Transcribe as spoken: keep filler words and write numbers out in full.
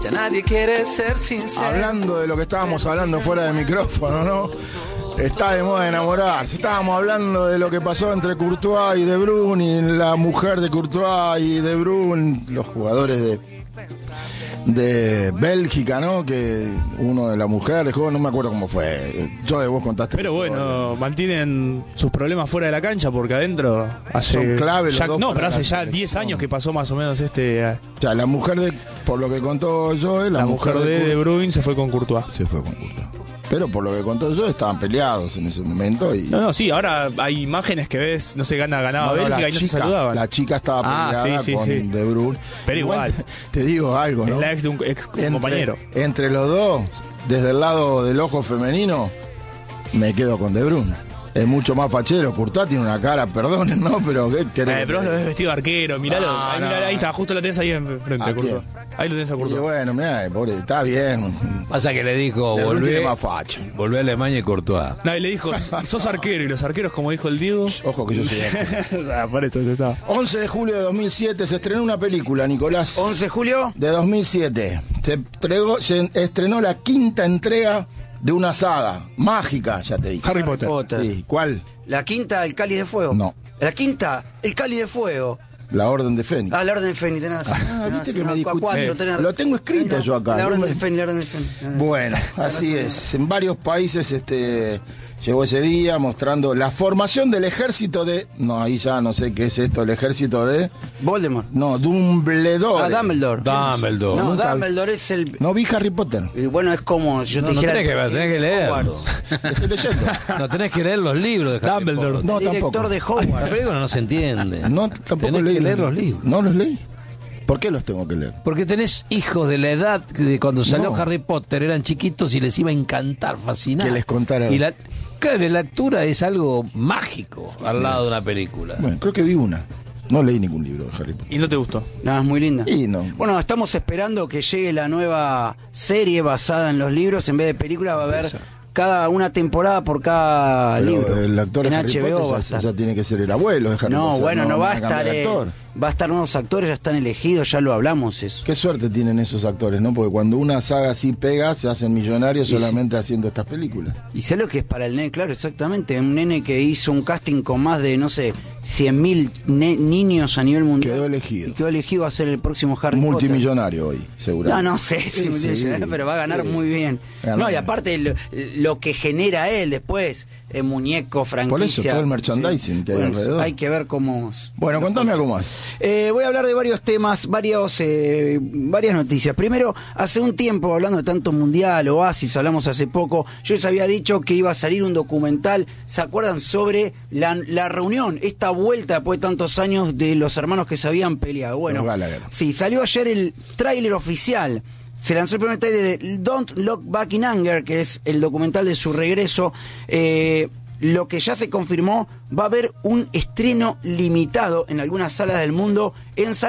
Ya nadie quiere ser sincero. Hablando de lo que estábamos hablando fuera del micrófono, ¿no? Está de moda enamorarse. Estábamos hablando de lo que pasó entre Courtois y De Bruyne, y la mujer de Courtois y De Bruyne, los jugadores de de Bélgica, ¿no? Que uno de la mujer dejó, no me acuerdo cómo fue. Yo de vos contaste. Pero bueno, mantienen sus problemas fuera de la cancha porque adentro hace son clave los ya, dos no, para pero hace la ya selección. diez años que pasó más o menos este. O sea, la mujer de, por lo que contó yo, la, La mujer, mujer de de De Bruyne se fue con Courtois. se fue con Courtois. Pero por lo que contó yo, estaban peleados en ese momento y No, no, sí, ahora hay imágenes que ves, no sé, gana, ganaba No, no, Bélgica la y no chica, se saludaban. La chica estaba Ah, peleada sí, sí, con sí. De Bruyne. Pero igual. Te, te digo algo, ¿no? Es la ex de un ex entre, compañero. entre los dos, desde el lado del ojo femenino, me quedo con De Bruyne. Es mucho más fachero. Courtois tiene una cara, perdonen, ¿no? Pero ¿qué querés? Eh, pero vos lo ves vestido de arquero, miralo. No, ahí, no. mirá, ahí está, justo lo tenés ahí enfrente, ¿A Courtois. quién? Ahí lo tenés a Y Courtois. bueno, mirá, pobre, está bien. Pasa que le dijo, De Bruyne volvé, tiene más facha. volvé a Alemania y Courtois. No, y le dijo, sos arquero, y los arqueros, como dijo el Diego. Ojo que yo soy arquero. Ah, por esto está. once de julio de dos mil siete se estrenó una película, Nicolás. once de julio. De dos mil siete. Se, entregó, se estrenó la quinta entrega de una saga mágica, ya te dije. Harry Potter. Potter. Sí, ¿cuál? La quinta, el Cáliz de Fuego. No. La quinta, el Cáliz de Fuego. La Orden de Fénix. Ah, la Orden del Fénix, tenés razón. Ah, tenés viste razón. que me No, discutí. cuatro, Eh, tenés- lo tengo escrito yo acá. La Orden No me- del Fénix, la Orden del Fénix. Bueno, así es. En varios países este llegó ese día mostrando la formación del ejército de... No, ahí ya no sé qué es esto, el ejército de... Voldemort. No, Dumbledore. Ah, Dumbledore. Dumbledore. No, Nunca- Dumbledore es el... No vi Harry Potter. Y bueno, es como yo No, te no dijera... tenés que ver, el tenés que presidente leerlo. Hogwarts. Estoy leyendo. No, tenés que leer los libros de Harry Dumbledore. Potter. No, Director tampoco. de La Hogwarts. película no se entiende. No, tampoco Tenés leí. que leer los libros. No los leí. ¿Por qué los tengo que leer? Porque tenés hijos de la edad de cuando salió No. Harry Potter, eran chiquitos y les iba a encantar, fascinar. Que les contara. Y la, claro, la lectura es algo mágico al lado de una película. Bueno, creo que vi una. No leí ningún libro de Harry Potter. ¿Y no te gustó? No, es muy linda. Y no. Bueno, estamos esperando que llegue la nueva serie basada en los libros. En vez de película va a haber Esa. cada una temporada por cada Pero libro. el actor en de Harry H B O Potter va a ya, estar. ya tiene que ser el abuelo de Harry No, Potter. bueno, no, va a van estar. cambiar de eh, actor. va a estar nuevos actores, ya están elegidos, ya lo hablamos eso. Qué suerte tienen esos actores, ¿no? Porque cuando una saga así pega, se hacen millonarios Sí, solamente haciendo estas películas. Y sé lo que es para el nene, claro, exactamente. Un nene que hizo un casting con más de, no sé, cien mil niños a nivel mundial. Quedó elegido. Y quedó elegido a ser el próximo Harry Multimillonario hoy, Potter. seguramente. No, no sé si Sí, multimillonario, sí, pero va a ganar sí. muy bien. Ganó No, y bien. aparte lo, lo que genera él después, eh, muñeco, franquicia. Por eso, todo el merchandising que hay Bueno, alrededor. Hay que ver cómo... Bueno, contame algo más. Eh, voy a hablar de varios temas, varios, eh, varias noticias. Primero, hace un tiempo, hablando de tanto mundial, Oasis, hablamos hace poco, yo les había dicho que iba a salir un documental, ¿se acuerdan? Sobre la, la reunión, esta vuelta después de tantos años de los hermanos que se habían peleado. Bueno, Los Gallagher. sí, salió ayer el tráiler oficial. Se lanzó el primer tráiler de Don't Look Back in Anger, que es el documental de su regreso. Eh, lo que ya se confirmó, va a haber un estreno limitado en algunas salas del mundo en